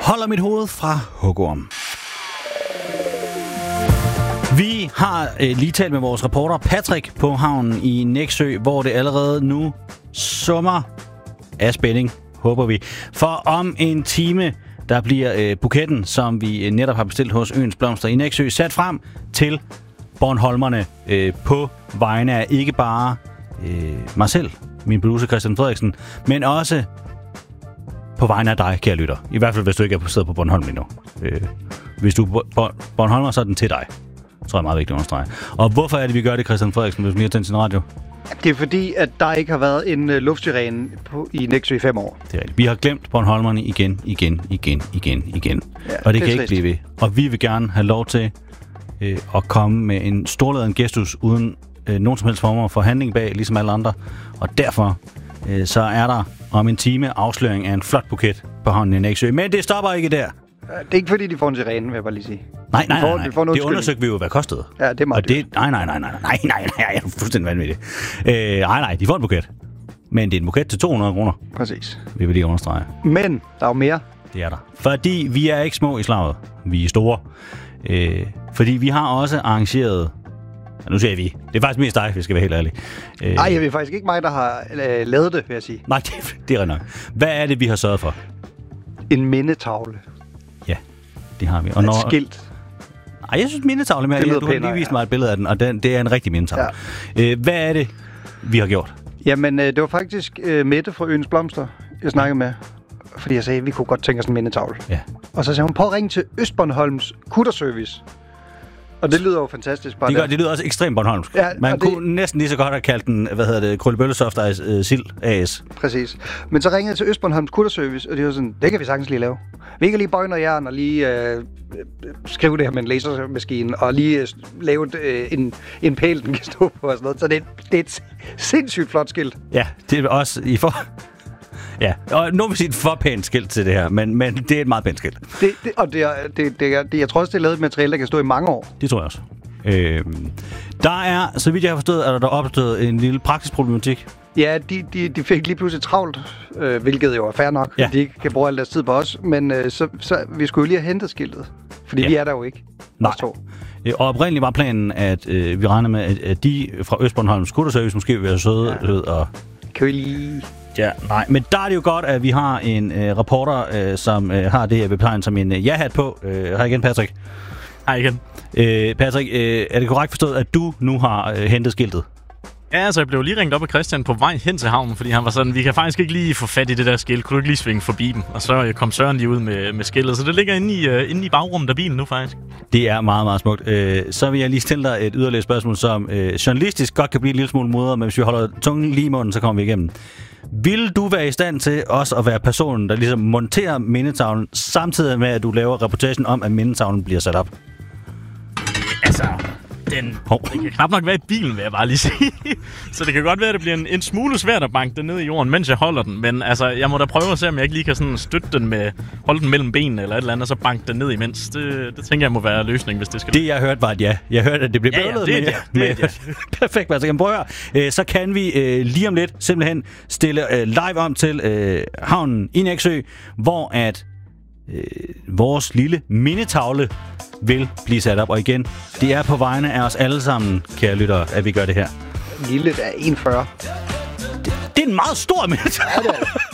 Holder mit hoved fra hugorm. Vi har lige talt med vores reporter Patrick på havnen i Nexø, hvor det allerede nu summer af spænding, håber vi. For om en time, der bliver buketten, som vi netop har bestilt hos Øens Blomster i Nexø, sat frem til bornholmerne på vegne af ikke bare mig selv, min producer Christian Frederiksen, men også på vegne af dig, kære lytter. I hvert fald, hvis du ikke er siddet på Bornholm endnu. Hvis du er Bornholmer, så er den til dig. Det tror jeg er meget vigtigt at understrege. Og hvorfor er det, vi gør det, Christian Frederiksen, hvis vi har tændt sin radio? Det er fordi, at der ikke har været en luftsirene i Nexø i 5 år. Det er rigtigt. Vi har glemt Bornholmerne igen. Ja, og det kan ikke blive ved. Og vi vil gerne have lov til at komme med en storladen gestus uden nogen som helst former for handling bag, ligesom alle andre. Og derfor så er der om en time afsløring af en flot buket på havnen i Nexø. Men det stopper ikke der. Det er ikke fordi, de får en sirene, vil jeg bare lige sige. Nej. Det undersøgte vi jo, hvad kostede. Ja, det er meget dyrt. Nej, jeg er fuldstændig vanvittig. Nej, de får en buket. Men det er en buket til 200 kroner. Præcis. Vi vil lige understrege. Men der er jo mere. Det er der. Fordi vi er ikke små i slaget. Vi er store. Fordi vi har også arrangeret... Nu siger vi. Det er faktisk mest dig, vi skal være helt ærlige. Nej, det er faktisk ikke mig, der har lavet det, vil jeg sige. Nej, det er nok. Hvad er det, vi har sørget for? En mindetavle. Ja, det har vi. Og et skilt. Ej, jeg synes mindetavle med. Du har lige vist mig et billede af den, og det er en rigtig mindetavle. Ja. Hvad er det, vi har gjort? Jamen, det var faktisk Mette fra Øens Blomster, jeg snakkede med. Fordi jeg sagde, at vi kunne godt tænke os en mindetavle. Ja. Og så sagde hun, prøv at ringe til Østbornholms Kutterservice. Og det lyder jo fantastisk. Bare det lyder også ekstremt bornholmsk. Ja, man kunne næsten lige så godt have kaldt den, Krøllebøllesoft Sild AS. Præcis. Men så ringede jeg til Østbornholms Kutterservice, og de var sådan, det kan vi sagtens lige lave. Vi kan lige bøje noget jern og lige skrive det her med en lasermaskine, og lige lave en pæl, den kan stå på og sådan noget. Så det er et sindssygt flot skilt. Ja, det er også Ja, og nu vil sige et for pænt skilt til det her, men det er et meget pænt skilt. Jeg tror også, det er lavet et materiale, der kan stå i mange år. Det tror jeg også. Der er, så vidt jeg har forstået, at der opstået en lille praktisk problematik. Ja, de fik lige pludselig travlt, hvilket jo er fair nok, ja. De ikke kan bruge al deres tid på os, men så vi skulle jo lige have hentet skiltet, fordi vi er der jo ikke. Nej. Og oprindeligt var planen, at vi regner med, at de fra Østbornholms Kutterservice måske vil være søde og... Kan vi lige... Ja, nej, men der er det jo godt, at vi har en reporter, som har det, jeg vil betegne som en ja-hat på. Hej igen, Patrick. Hej igen. Patrick, er det korrekt forstået, at du nu har hentet skiltet? Ja, altså jeg blev lige ringet op af Christian på vej hen til havnen, fordi han var sådan, vi kan faktisk ikke lige få fat i det der skilt. Kunne du ikke lige svinge forbi dem? Og så kom Søren lige ud med skiltet, så det ligger inde i bagrummet af bilen nu faktisk. Det er meget, meget smukt. Så vil jeg lige stille dig et yderligere spørgsmål, som journalistisk godt kan blive en lille smule modere, men hvis vi holder tungen lige i munden, så kommer vi igennem. Vil du være i stand til også at være personen, der ligesom monterer mindetavlen, samtidig med, at du laver reportagen om, at mindetavlen bliver sat op? Altså, den kan knap nok være i bilen, vil jeg bare lige sige. Så det kan godt være, at det bliver en smule svært at banke den ned i jorden, mens jeg holder den. Men altså, jeg må da prøve at se, om jeg ikke lige kan sådan støtte den med, holde den mellem benene eller et eller andet, og så banke den ned imens. Det tænker jeg må være løsningen, hvis det skal. Det jeg hørte var et ja. Jeg hørte, at det blev bøvlet. Ja. Perfekt, altså kan prøve at høre. Så kan vi lige om lidt simpelthen stille live om til havnen i Nexø, hvor at vores lille mindetavle vil blive sat op. Og igen, det er på vegne af os alle sammen, kære lyttere, at vi gør det her. Lille er 1,40. Det er en meget stor mindetavle.